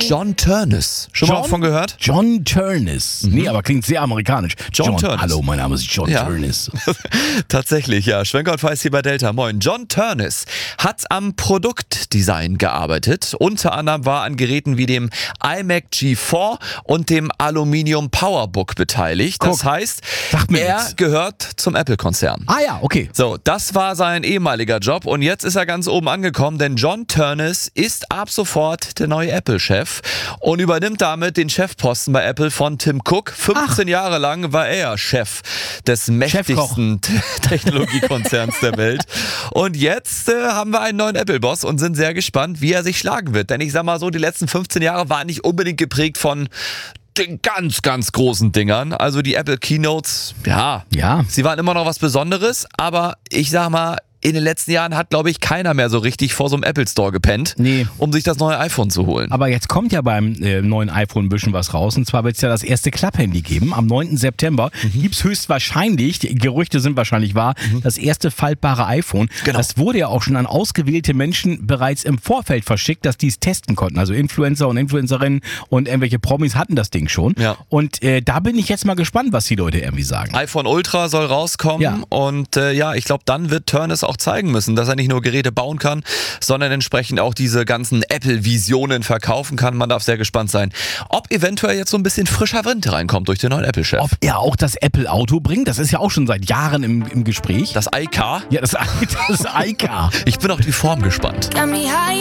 John Ternus. Schon mal davon gehört? John Ternus. Nee, aber klingt sehr amerikanisch. John Ternus. Hallo, mein Name ist John Ternus. Tatsächlich, ja. Schwenker und Feist hier bei Delta. Moin. John Ternus hat am Produktdesign gearbeitet. Unter anderem war an Geräten wie dem iMac G4 und dem Aluminium Powerbook beteiligt. Das heißt, er gehört zum Apple-Konzern. Ah ja, okay. So, das war sein ehemaliger Job und jetzt ist er ganz oben angekommen, denn John Ternus ist ab sofort der neue Apple-Chef und übernimmt damit den Chefposten bei Apple von Tim Cook. 15 Jahre lang war er Chef des mächtigsten Technologiekonzerns der Welt. Und jetzt haben wir einen neuen Apple-Boss und sind sehr gespannt, wie er sich schlagen wird. Denn ich sag mal so, die letzten 15 Jahre waren nicht unbedingt geprägt von den ganz, ganz großen Dingern. Also die Apple Keynotes, ja, sie waren immer noch was Besonderes, aber ich sag mal, in den letzten Jahren hat, glaube ich, keiner mehr so richtig vor so einem Apple Store gepennt, um sich das neue iPhone zu holen. Aber jetzt kommt ja beim neuen iPhone ein bisschen was raus. Und zwar wird es ja das erste Klapphandy geben. Am 9. September gibt es höchstwahrscheinlich, die Gerüchte sind wahrscheinlich wahr, das erste faltbare iPhone. Genau. Das wurde ja auch schon an ausgewählte Menschen bereits im Vorfeld verschickt, dass die es testen konnten. Also Influencer und Influencerinnen und irgendwelche Promis hatten das Ding schon. Ja. Und da bin ich jetzt mal gespannt, was die Leute irgendwie sagen. iPhone Ultra soll rauskommen und ich glaube, dann wird Ternus auch zeigen müssen, dass er nicht nur Geräte bauen kann, sondern entsprechend auch diese ganzen Apple-Visionen verkaufen kann. Man darf sehr gespannt sein, ob eventuell jetzt so ein bisschen frischer Wind reinkommt durch den neuen Apple-Chef. Ob er auch das Apple-Auto bringt, das ist ja auch schon seit Jahren im Gespräch. Das iCar? Ja, das iCar. Ich bin auf die Form gespannt.